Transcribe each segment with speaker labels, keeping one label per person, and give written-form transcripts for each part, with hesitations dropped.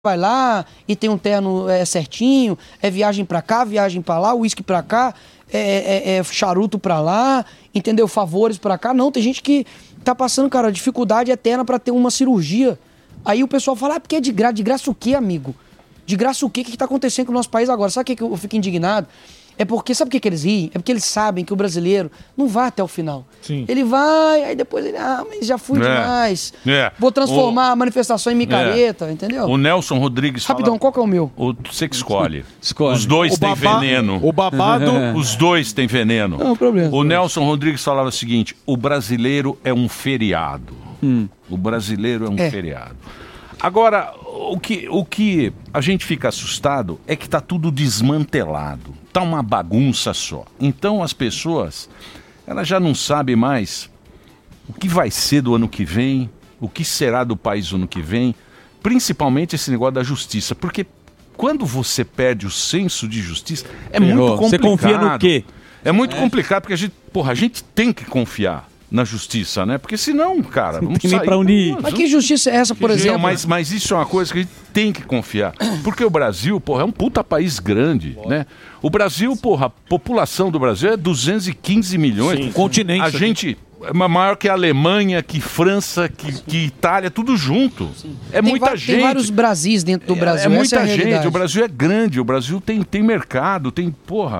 Speaker 1: vai lá e tem um terno certinho, é viagem pra cá, viagem pra lá, uísque pra cá, charuto pra lá, entendeu? Favores pra cá. Não, tem gente que tá passando, cara, dificuldade eterna pra ter uma cirurgia. Aí o pessoal fala, porque é de graça. De graça o quê, amigo? De graça o quê? O que tá acontecendo com o nosso país agora? Sabe o que eu fico indignado? É porque, sabe por que eles riem? É porque eles sabem que o brasileiro não vai até o final.
Speaker 2: Sim.
Speaker 1: Ele vai, aí depois ele, mas já fui demais. Vou transformar a manifestação em micareta, entendeu?
Speaker 3: O Nelson Rodrigues
Speaker 1: Rapidão, qual que é o meu?
Speaker 3: Você que escolhe. Os dois têm veneno.
Speaker 2: O babado...
Speaker 3: Os dois têm veneno.
Speaker 1: Não, problema.
Speaker 3: O Nelson Rodrigues falava o seguinte, o brasileiro é um feriado. O brasileiro é um feriado. Agora, o que a gente fica assustado é que tá tudo desmantelado. Tá uma bagunça só. Então as pessoas, elas já não sabem mais o que vai ser do ano que vem, o que será do país do ano que vem, principalmente esse negócio da justiça. Porque quando você perde o senso de justiça, é muito complicado.
Speaker 4: Você confia no quê?
Speaker 3: É muito complicado, porque a gente tem que confiar na justiça, né? Porque senão, cara, vamos sair...
Speaker 4: pra onde ir.
Speaker 1: Mas que justiça é essa, por exemplo?
Speaker 3: Mas isso é uma coisa que a gente tem que confiar. Porque o Brasil, é um puta país grande, né? O Brasil, a população do Brasil é 215 milhões.
Speaker 4: Sim. Continente.
Speaker 3: A gente é maior que a Alemanha, que França, que Itália, tudo junto. Sim. Muita gente. Tem
Speaker 1: vários Brasis dentro do Brasil.
Speaker 3: É muita gente. O Brasil é grande, o Brasil tem mercado, tem...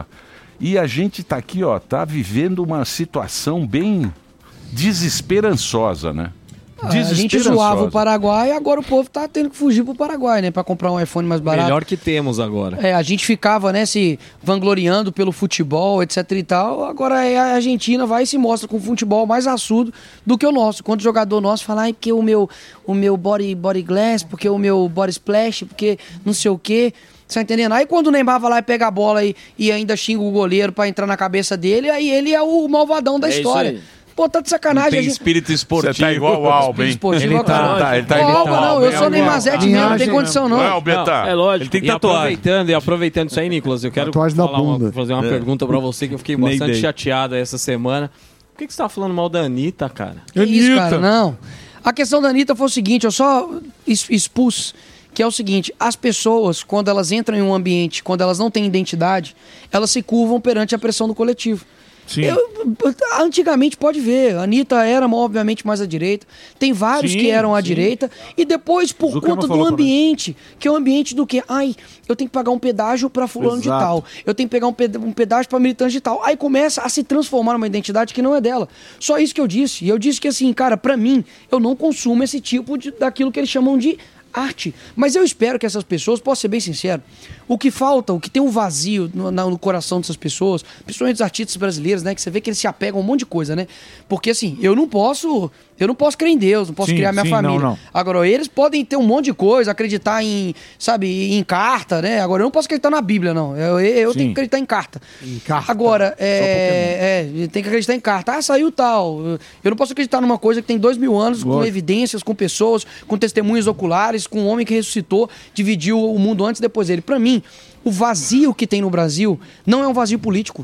Speaker 3: E a gente tá aqui, tá vivendo uma situação bem... desesperançosa, né?
Speaker 1: A gente zoava o Paraguai e agora o povo tá tendo que fugir pro Paraguai, né? Pra comprar um iPhone mais barato.
Speaker 4: Melhor que temos agora.
Speaker 1: A gente ficava, né, se vangloriando pelo futebol, etc e tal. Agora a Argentina vai e se mostra com um futebol mais assudo do que o nosso. Quando o jogador nosso fala, porque o meu body glass, porque o meu body splash, porque não sei o quê. Você tá entendendo? Aí quando o Neymar vai lá e pega a bola e ainda xinga o goleiro pra entrar na cabeça dele, aí ele é o malvadão da história. Pô, tá de sacanagem.
Speaker 4: Tem espírito esportivo.
Speaker 3: Você tá igual o Alba, hein?
Speaker 4: Ele tá
Speaker 1: não, eu sou Neymazete mesmo, não tem condição não.
Speaker 4: É lógico. Ele tem que aproveitando isso aí, Nicolas, eu quero fazer uma pergunta pra você que eu fiquei bastante chateado essa semana. Por que você tá falando mal da Anitta, cara?
Speaker 1: Que isso, cara? Não. A questão da Anitta foi o seguinte, eu só expus que é o seguinte, as pessoas, quando elas entram em um ambiente, quando elas não têm identidade, elas se curvam perante a pressão do coletivo.
Speaker 2: Sim.
Speaker 1: Antigamente, pode ver, a Anitta era obviamente mais à direita, tem vários que eram à direita, e depois por conta do ambiente, que é o ambiente do quê? Eu tenho que pagar um pedágio pra fulano de tal, eu tenho que pegar um pedágio pra militante de tal, aí começa a se transformar numa identidade que não é dela. Só isso que eu disse, e eu disse que assim, cara, pra mim, eu não consumo esse tipo daquilo que eles chamam de arte. Mas eu espero que essas pessoas, posso ser bem sincero, o que falta, o que tem um vazio no coração dessas pessoas, principalmente os artistas brasileiros, né, que você vê que eles se apegam a um monte de coisa, né? Porque assim, eu não posso crer em Deus, não posso criar minha família.
Speaker 2: Não.
Speaker 1: Agora, eles podem ter um monte de coisa, acreditar em carta, né? Agora, eu não posso acreditar na Bíblia, não. Eu tenho que acreditar em carta. Agora, tem que acreditar em carta. Saiu tal. Eu não posso acreditar numa coisa que tem 2000 anos, com evidências, com pessoas, com testemunhas oculares, com um homem que ressuscitou, dividiu o mundo antes e depois dele. Pra mim, o vazio que tem no Brasil não é um vazio político.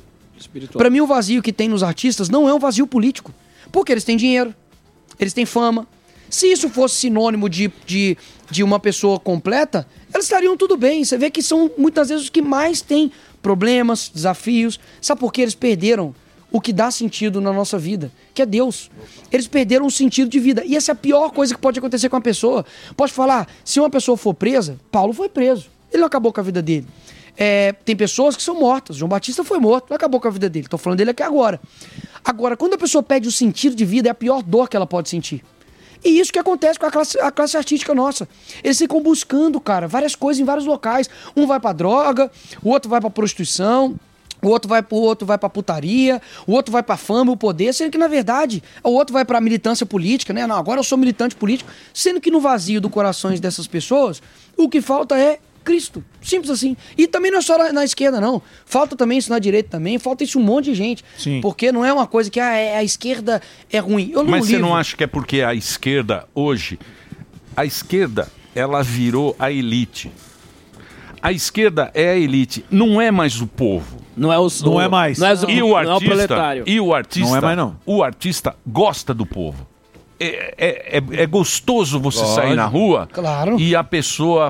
Speaker 1: Pra mim, o vazio que tem nos artistas não é um vazio político. Porque eles têm dinheiro, eles têm fama. Se isso fosse sinônimo de uma pessoa completa, eles estariam tudo bem. Você vê que são muitas vezes os que mais têm problemas, desafios. Sabe por quê? Eles perderam o que dá sentido na nossa vida, que é Deus. Eles perderam o sentido de vida. E essa é a pior coisa que pode acontecer com uma pessoa. Pode falar, se uma pessoa for presa, Paulo foi preso. Ele não acabou com a vida dele. Tem pessoas que são mortas. João Batista foi morto, não acabou com a vida dele. Estou falando dele aqui agora. Agora, quando a pessoa perde o sentido de vida, é a pior dor que ela pode sentir. E isso que acontece com a classe artística nossa. Eles ficam buscando, cara, várias coisas em vários locais. Um vai pra droga, o outro vai pra prostituição, o outro vai pra putaria, o outro vai pra fama, o poder, sendo que, na verdade, o outro vai pra militância política, né? Não, agora eu sou militante político. Sendo que no vazio do corações dessas pessoas, o que falta é Cristo. Simples assim. E também não é só na esquerda, não. Falta também isso na direita também. Falta isso um monte de gente.
Speaker 2: Sim.
Speaker 1: Porque não é uma coisa que a esquerda é ruim.
Speaker 3: Mas você não acha que é porque a esquerda hoje... A esquerda, ela virou a elite. A esquerda é a elite. Não é mais o povo.
Speaker 4: Não é mais.
Speaker 3: E o artista,
Speaker 4: proletário.
Speaker 3: E o artista...
Speaker 2: Não é mais, não.
Speaker 3: O artista gosta do povo. é gostoso você sair na rua
Speaker 1: claro.
Speaker 3: e a pessoa